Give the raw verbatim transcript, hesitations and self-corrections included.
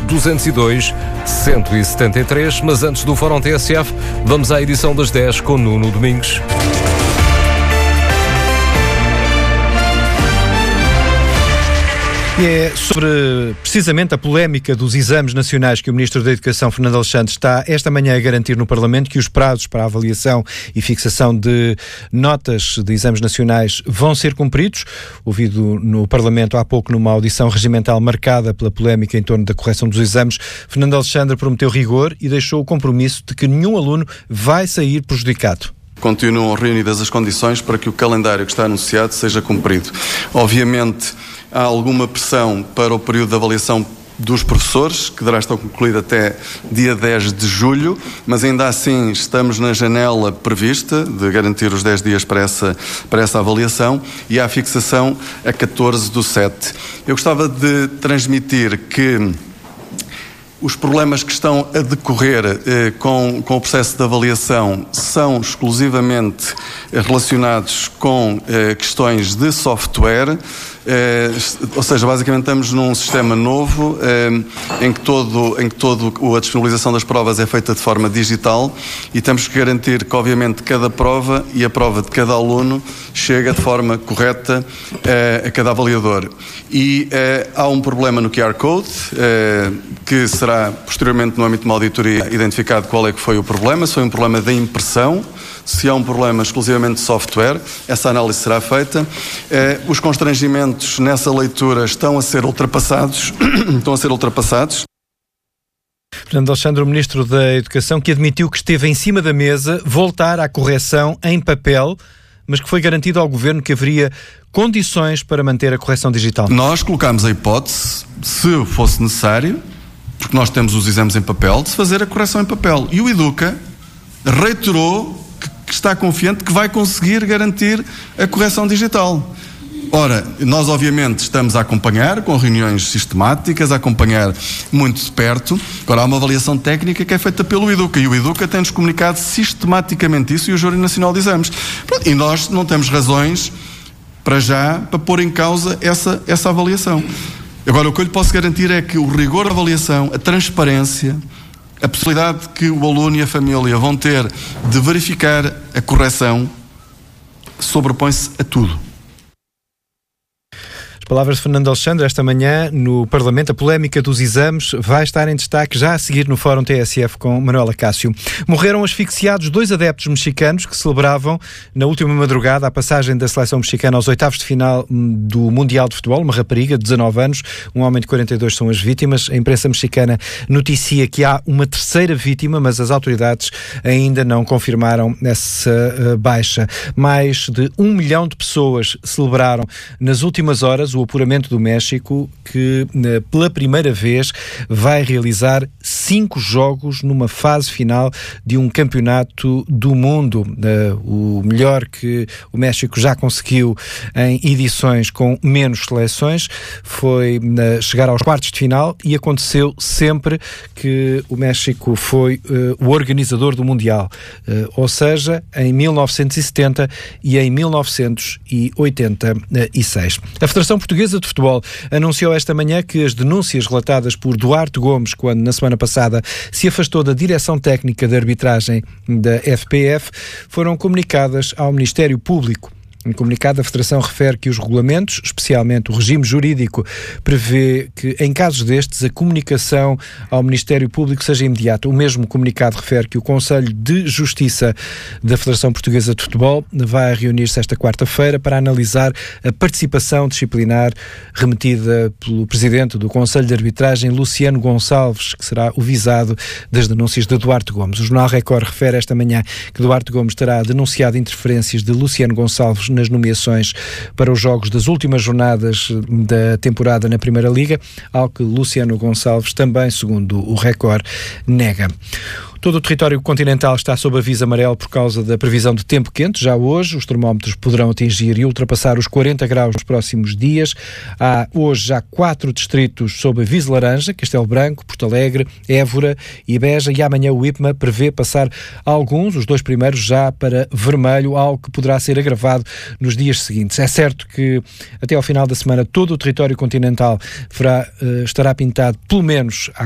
duzentos e dois, cento e setenta e três. Mas antes do Fórum T S F, vamos à edição das dez com Nuno Domingos. E é sobre precisamente a polémica dos exames nacionais que o Ministro da Educação, Fernando Alexandre, está esta manhã a garantir no Parlamento que os prazos para a avaliação e fixação de notas de exames nacionais vão ser cumpridos. Ouvido no Parlamento há pouco numa audição regimental marcada pela polémica em torno da correção dos exames, Fernando Alexandre prometeu rigor e deixou o compromisso de que nenhum aluno vai sair prejudicado. Continuam reunidas as condições para que o calendário que está anunciado seja cumprido. Obviamente, há alguma pressão para o período de avaliação dos professores, que deverá estar concluído até dia dez de julho, mas ainda assim estamos na janela prevista de garantir os dez dias para essa, para essa avaliação, e há a fixação a catorze do sete. Eu gostava de transmitir que os problemas que estão a decorrer eh, com, com o processo de avaliação são exclusivamente relacionados com eh, questões de software, eh, ou seja, basicamente estamos num sistema novo eh, em que todo, em que todo a disponibilização das provas é feita de forma digital, e temos que garantir que, obviamente, cada prova e a prova de cada aluno chega de forma correta eh, a cada avaliador. E eh, há um problema no Q R Code, eh, que será posteriormente, no âmbito de uma auditoria, identificado qual é que foi o problema, se foi um problema da impressão, se há um problema exclusivamente de software, essa análise será feita. Eh, os constrangimentos nessa leitura estão a ser ultrapassados, estão a ser ultrapassados. Fernando Alexandre, o Ministro da Educação, que admitiu que esteve em cima da mesa voltar à correção em papel, mas que foi garantido ao Governo que haveria condições para manter a correção digital. Nós colocámos a hipótese, se fosse necessário, porque nós temos os exames em papel, de se fazer a correção em papel. E o Educa reiterou que, que está confiante que vai conseguir garantir a correção digital. Ora, nós obviamente estamos a acompanhar, com reuniões sistemáticas, a acompanhar muito de perto. Agora, há uma avaliação técnica que é feita pelo Educa, e o Educa tem-nos comunicado sistematicamente isso, e o Júri Nacional de Exames. E nós não temos razões, para já, para pôr em causa essa, essa avaliação. Agora, o que eu lhe posso garantir é que o rigor da avaliação, a transparência, a possibilidade que o aluno e a família vão ter de verificar a correção, sobrepõe-se a tudo. Palavras de Fernando Alexandre esta manhã no Parlamento. A polémica dos exames vai estar em destaque já a seguir no Fórum T S F com Manuela Cássio. Morreram asfixiados dois adeptos mexicanos que celebravam na última madrugada a passagem da seleção mexicana aos oitavos de final do Mundial de Futebol. Uma rapariga de dezanove anos, um homem de quarenta e dois são as vítimas. A imprensa mexicana noticia que há uma terceira vítima, mas as autoridades ainda não confirmaram essa uh, baixa. Mais de um milhão de pessoas celebraram nas últimas horas o apuramento do México, que pela primeira vez vai realizar cinco jogos numa fase final de um campeonato do mundo. O melhor que o México já conseguiu em edições com menos seleções foi chegar aos quartos de final, e aconteceu sempre que o México foi o organizador do Mundial, ou seja, em mil novecentos e setenta e em mil novecentos e oitenta e seis. A Federação Portuguesa de Futebol anunciou esta manhã que as denúncias relatadas por Duarte Gomes, quando na semana passada se afastou da direção técnica de arbitragem da F P F, foram comunicadas ao Ministério Público. Em comunicado, a Federação refere que os regulamentos, especialmente o regime jurídico, prevê que, em casos destes, a comunicação ao Ministério Público seja imediata. O mesmo comunicado refere que o Conselho de Justiça da Federação Portuguesa de Futebol vai reunir-se esta quarta-feira para analisar a participação disciplinar remetida pelo Presidente do Conselho de Arbitragem, Luciano Gonçalves, que será o visado das denúncias de Duarte Gomes. O Jornal Record refere esta manhã que Duarte Gomes terá denunciado interferências de Luciano Gonçalves nas nomeações para os jogos das últimas jornadas da temporada na Primeira Liga, ao que Luciano Gonçalves também, segundo o Record, nega. Todo o território continental está sob aviso amarelo por causa da previsão de tempo quente. Já hoje, os termómetros poderão atingir e ultrapassar os quarenta graus nos próximos dias. Há hoje já quatro distritos sob aviso laranja: Castelo Branco, Porto Alegre, Évora e Beja, e amanhã o I P M A prevê passar alguns, os dois primeiros, já para vermelho, algo que poderá ser agravado nos dias seguintes. É certo que até ao final da semana todo o território continental fará, uh, estará pintado pelo menos à